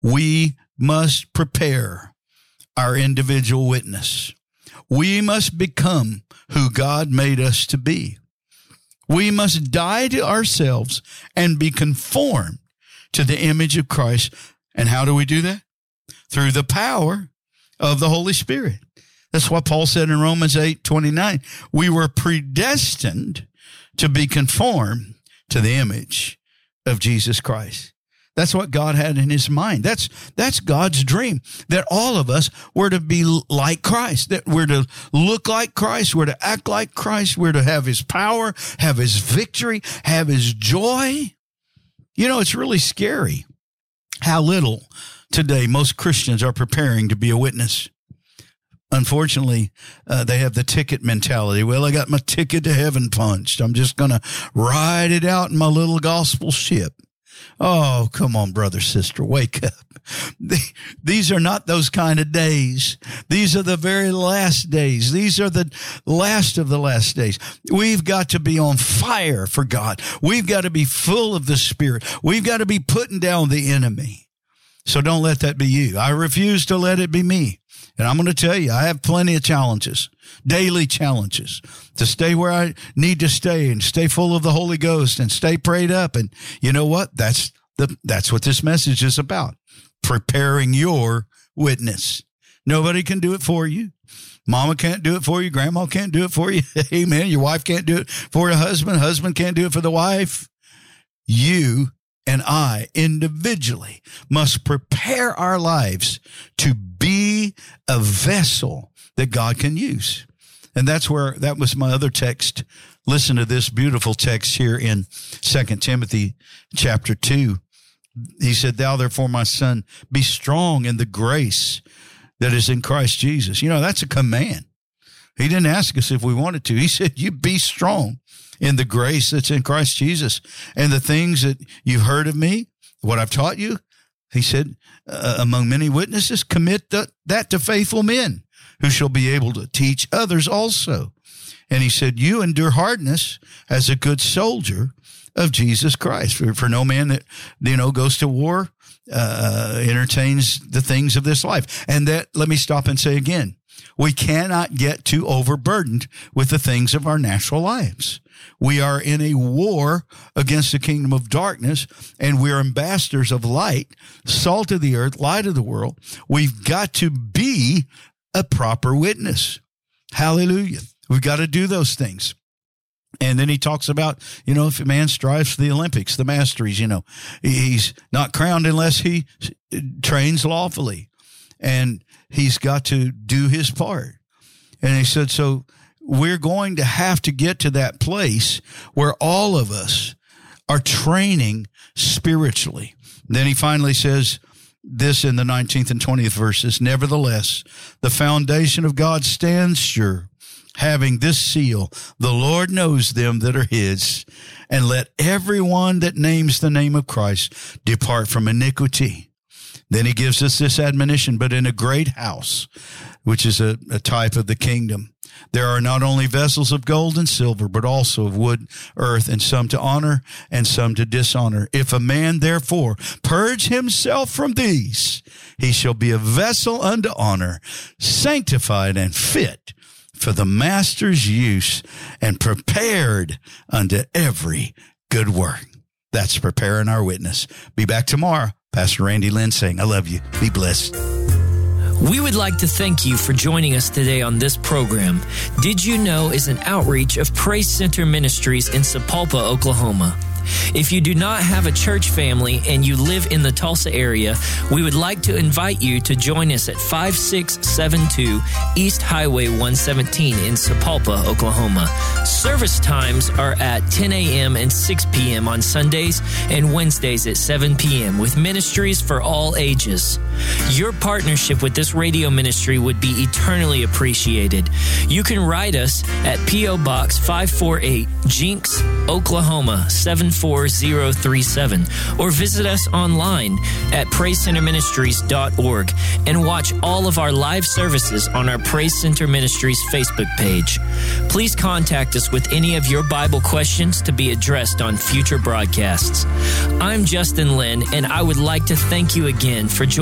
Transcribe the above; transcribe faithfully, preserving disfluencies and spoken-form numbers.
we must prepare our individual witness. We must become who God made us to be. We must die to ourselves and be conformed to the image of Christ. And how do we do that? Through the power of the Holy Spirit. That's what Paul said in Romans eight twenty-nine. We were predestined to be conformed to the image of Jesus Christ. That's what God had in his mind. That's that's God's dream, that all of us were to be like Christ, that we're to look like Christ, we're to act like Christ, we're to have his power, have his victory, have his joy. You know, it's really scary how little today most Christians are preparing to be a witness. Unfortunately, uh, they have the ticket mentality. Well, I got my ticket to heaven punched. I'm just going to ride it out in my little gospel ship. Oh, come on, brother, sister, wake up. These are not those kind of days. These are the very last days. These are the last of the last days. We've got to be on fire for God. We've got to be full of the Spirit. We've got to be putting down the enemy. So don't let that be you. I refuse to let it be me. And I'm going to tell you, I have plenty of challenges, daily challenges, to stay where I need to stay and stay full of the Holy Ghost and stay prayed up. And you know what? That's the that's what this message is about, preparing your witness. Nobody can do it for you. Mama can't do it for you. Grandma can't do it for you. Amen. Your wife can't do it for your husband. Husband can't do it for the wife. You and I individually must prepare our lives to be a vessel that God can use. And that's where, that was my other text. Listen to this beautiful text here in Second Timothy chapter two. He said, "Thou therefore, my son, be strong in the grace that is in Christ Jesus." You know, that's a command. He didn't ask us if we wanted to. He said, you be strong in the grace that's in Christ Jesus. And the things that you've heard of me, what I've taught you, he said, uh, among many witnesses, commit the, that to faithful men who shall be able to teach others also. And he said, you endure hardness as a good soldier of Jesus Christ. For, for no man that, you know, goes to war, uh, entertains the things of this life. And that, let me stop and say again, we cannot get too overburdened with the things of our natural lives. We are in a war against the kingdom of darkness, and we're ambassadors of light, salt of the earth, light of the world. We've got to be a proper witness. Hallelujah. We've got to do those things. And then he talks about, you know, if a man strives for the Olympics, the Masteries, you know, he's not crowned unless he trains lawfully. And he's got to do his part. And he said, so we're going to have to get to that place where all of us are training spiritually. Then he finally says this in the nineteenth and twentieth verses, "Nevertheless, the foundation of God stands sure, having this seal, the Lord knows them that are his, and let everyone that names the name of Christ depart from iniquity." Then he gives us this admonition, "But in a great house," which is a, a type of the kingdom, "there are not only vessels of gold and silver, but also of wood, earth, and some to honor and some to dishonor. If a man therefore purge himself from these, he shall be a vessel unto honor, sanctified and fit for the master's use, and prepared unto every good work." That's preparing our witness. Be back tomorrow. Pastor Randy Lynn saying, I love you. Be blessed. We would like to thank you for joining us today on this program. Did You Know is an outreach of Praise Center Ministries in Sapulpa, Oklahoma. If you do not have a church family and you live in the Tulsa area, we would like to invite you to join us at five six seven two East Highway one seventeen in Sapulpa, Oklahoma. Service times are at ten a.m. and six p.m. on Sundays and Wednesdays at seven p.m. with ministries for all ages. Your partnership with this radio ministry would be eternally appreciated. You can write us at P O. Box five forty-eight, Jinx, Oklahoma seven four zero three seven, or visit us online at praise center ministries dot org and watch all of our live services on our Praise Center Ministries Facebook page. Please contact us with any of your Bible questions to be addressed on future broadcasts. I'm Justin Lynn, and I would like to thank you again for joining